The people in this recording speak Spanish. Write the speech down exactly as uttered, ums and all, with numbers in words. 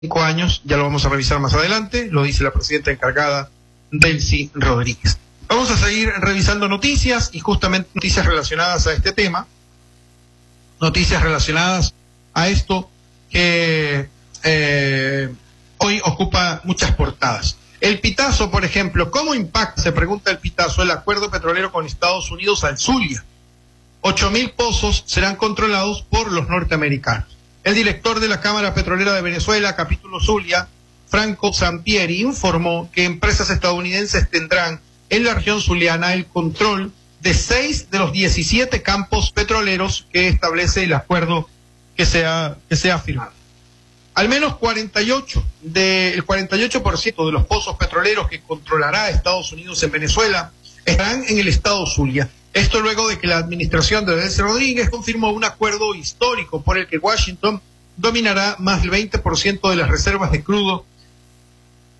cinco años, ya lo vamos a revisar más adelante, lo dice la presidenta encargada, Delcy Rodríguez. Vamos a seguir revisando noticias y justamente noticias relacionadas a este tema, noticias relacionadas a esto que eh, hoy ocupa muchas portadas. El Pitazo, por ejemplo, ¿cómo impacta, se pregunta el Pitazo, el acuerdo petrolero con Estados Unidos al Zulia? Ocho mil pozos serán controlados por los norteamericanos. El director de la Cámara Petrolera de Venezuela, capítulo Zulia, Franco Sampieri, informó que empresas estadounidenses tendrán en la región zuliana el control de seis de los diecisiete campos petroleros que establece el acuerdo que se ha, que se ha firmado. Al menos cuarenta y ocho de, el cuarenta y ocho por ciento de los pozos petroleros que controlará Estados Unidos en Venezuela estarán en el estado Zulia. Esto luego de que la administración de Delcy Rodríguez confirmó un acuerdo histórico por el que Washington dominará más del veinte por ciento de las reservas de crudo